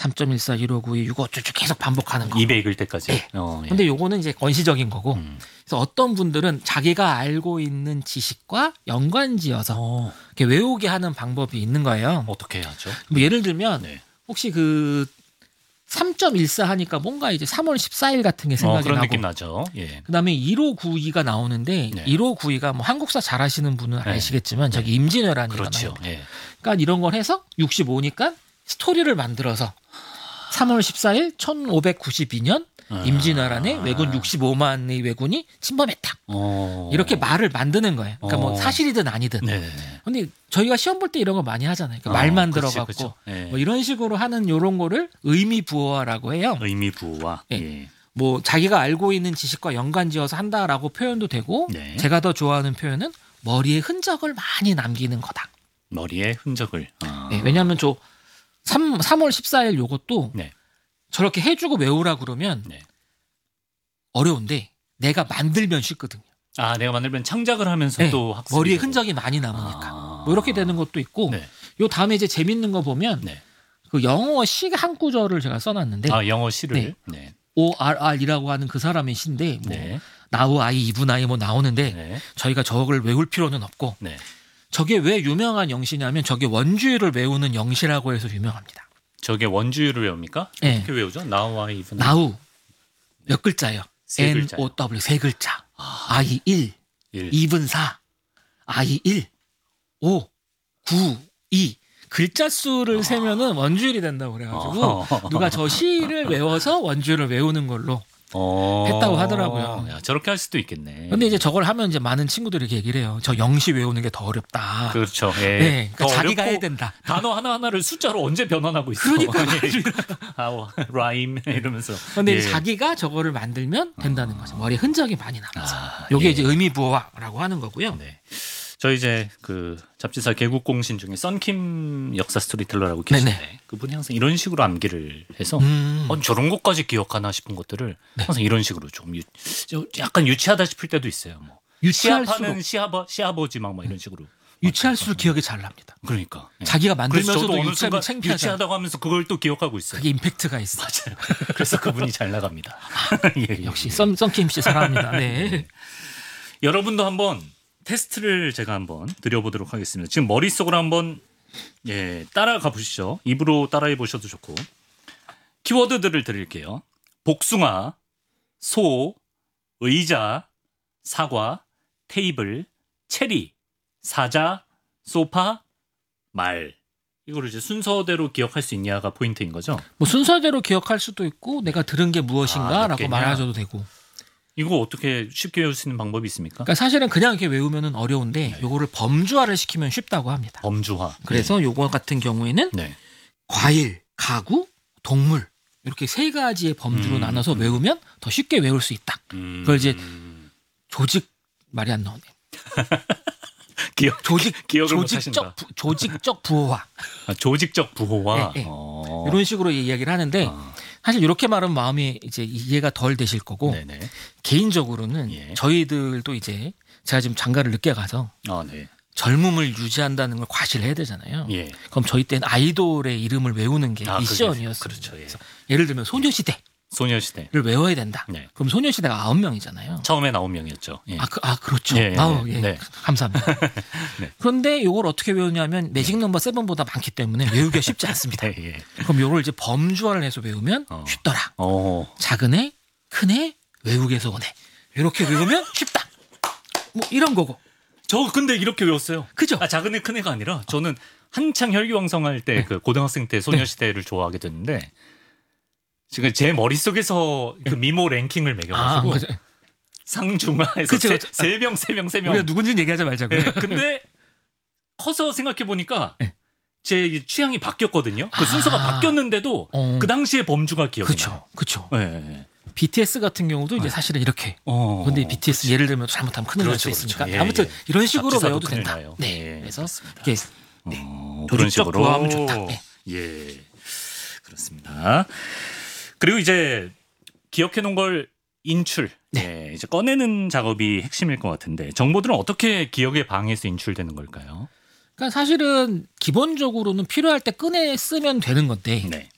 3.14, 1592, 65 계속 반복하는 거. 200 읽을 때까지. 네. 예. 근데 요거는 이제 건시적인 거고. 그래서 어떤 분들은 자기가 알고 있는 지식과 연관지어서 이렇게 외우게 하는 방법이 있는 거예요. 어떻게 해야죠? 뭐 예를 들면 네. 혹시 그 3.14 하니까 뭔가 이제 3월 14일 같은 게 생각이 그런 나고. 느낌 나죠. 예. 그다음에 1592가 나오는데 네. 1592가 뭐 한국사 잘하시는 분은 네. 아시겠지만 저기 임진왜란이잖아요. 그렇죠. 예. 그러니까 이런 걸 해서 65니까 스토리를 만들어서 3월 14일 1592년 임진왜란에 왜군 65만의 왜군이 침범했다. 이렇게 말을 만드는 거예요. 그러니까 뭐 사실이든 아니든. 네. 근데 저희가 시험 볼 때 이런 거 많이 하잖아요. 그러니까 말만 들어갖고 예. 뭐 이런 식으로 하는 요런 거를 의미부호화라고 해요. 의미부호화. 예. 예. 뭐 자기가 알고 있는 지식과 연관지어서 한다라고 표현도 되고 네. 제가 더 좋아하는 표현은 머리에 흔적을 많이 남기는 거다. 머리에 흔적을. 네, 왜냐하면 저 3월 14일 요것도 네. 저렇게 해주고 외우라 그러면 네. 어려운데 내가 만들면 쉽거든요. 아, 내가 만들면 창작을 하면서 네, 또 학습이 머리에 되고. 흔적이 많이 남으니까 뭐 이렇게 되는 것도 있고 네. 요 다음에 이제 재밌는 거 보면 네. 그 영어 시 한 구절을 제가 써놨는데 영어 시를. 네. 네. ORR이라고 하는 그 사람의 시인데 뭐 네. 나우 아이 이분 아이 뭐 나오는데 네. 저희가 저걸 외울 필요는 없고 네. 저게 왜 유명한 영시냐면 저게 원주율을 외우는 영시라고 해서 유명합니다. 저게 원주율을 외웁니까? 네. 어떻게 외우죠? 나우와 이분. 나우 몇 글자예요? 세 글자요. NOW 세 글자. 아이 1, 2분 4, 아이 1, 5, 9, 2. 글자 수를 세면은 원주율이 된다고 그래가지고 누가 저 시를 외워서 원주율을 외우는 걸로 했다고 하더라고요. 야, 저렇게 할 수도 있겠네. 근데 이제 저걸 하면 이제 많은 친구들이 이렇게 얘기를 해요. 저 영시 외우는 게 더 어렵다. 그렇죠. 예. 네, 그러니까 더 자기가 어렵고 해야 된다. 단어 하나하나를 숫자로 언제 변환하고 있어. 그러니까 라임 이러면서. 근데 예. 자기가 저거를 만들면 된다는 거죠. 머리에 흔적이 많이 남아서. 아, 요게 예. 이제 의미부호화라고 하는 거고요. 네. 저 이제 그 잡지사 개국공신 중에 썬킴 역사 스토리텔러라고 계신데 네네. 그분이 항상 이런 식으로 암기를 해서 저런 것까지 기억하나 싶은 것들을 네. 항상 이런 식으로 좀 약간 유치하다 싶을 때도 있어요. 뭐 유치할수록 시하는 시아버지 막 이런 식으로. 유치할수록 기억이 잘 납니다. 그러니까 예. 자기가 그래서 저도 만들면서도 어느 유치하면 순간 창피하잖아. 유치하다고 하면서 그걸 또 기억하고 있어요. 그게 임팩트가 있어. 맞아요. 그래서 그분이 잘 나갑니다. 예, 역시 예. 썬킴 씨 사랑합니다. 네. 여러분도 한번 테스트를 제가 한번 드려보도록 하겠습니다. 지금 머릿속으로 한번 따라가 보시죠. 입으로 따라해 보셔도 좋고. 키워드들을 드릴게요. 복숭아, 소, 의자, 사과, 테이블, 체리, 사자, 소파, 말. 이거를 이제 순서대로 기억할 수 있냐가 포인트인 거죠. 뭐 순서대로 기억할 수도 있고 내가 들은 게 몇 무엇인가라고 개냐? 말하셔도 되고. 이거 어떻게 쉽게 외울 수 있는 방법이 있습니까? 그러니까 사실은 그냥 이렇게 외우면은 어려운데 요거를 범주화를 시키면 쉽다고 합니다. 범주화. 그래서 요거 같은 경우에는 네. 과일, 가구, 동물 이렇게 세 가지의 범주로 나눠서 외우면 더 쉽게 외울 수 있다. 그걸 이제 조직 말이 안 나오네. 기억을 못하신다. 조직적 부호화 조직적 부호화. 네, 네. 이런 식으로 이야기를 하는데 사실 이렇게 말하면 마음이 이제 이해가 덜 되실 거고 네네. 개인적으로는 저희들도 이제 제가 지금 장가를 늦게 가서 네. 젊음을 유지한다는 걸 과시를 해야 되잖아요. 예. 그럼 저희 때는 아이돌의 이름을 외우는 게 미션이었어요. 그렇죠. 예. 예를 들면 소녀시대를 소녀시대. 외워야 된다. 네. 그럼 소녀시대가 9명이잖아요. 처음에 9명이었죠. 예. 그렇죠. 예, 예, 예. 네. 감사합니다. 네. 그런데 이걸 어떻게 외우냐면 매직 넘버 7보다 많기 때문에 외우기가 쉽지 않습니다. 예. 그럼 이걸 이제 범주화를 해서 외우면 쉽더라. 작은 애, 큰 애, 외국에서 온 애. 이렇게 외우면 쉽다. 뭐 이런 거고. 저 근데 이렇게 외웠어요. 그죠? 작은 애, 큰 애가 아니라 저는 한창 혈기왕성할 때 그 고등학생 때 소녀시대를 좋아하게 됐는데 지금 제 머릿속에서 그 미모 랭킹을 매겨가지고 상중하에서 세 명. 우리가 누군지는 얘기하지 말자고요. 네, 근데 커서 생각해 보니까 제 취향이 바뀌었거든요. 그 순서가 바뀌었는데도 그 당시의 범주가 기억이 나요. 그렇죠. 네. BTS 같은 경우도 이제 사실은 이렇게. 근데 BTS 예를 들면 잘못하면 큰일 날 수 있으니까. 아무튼 이런 식으로 외워도 된다. 나요. 네. 그래서 이게 그런 식으로 부호하면 좋다. 예, 그렇습니다. 그리고 이제 기억해 놓은 걸 인출, 이제 꺼내는 작업이 핵심일 것 같은데 정보들은 어떻게 기억에 방해해서 인출되는 걸까요? 그러니까 사실은 기본적으로는 필요할 때 꺼내 쓰면 되는 건데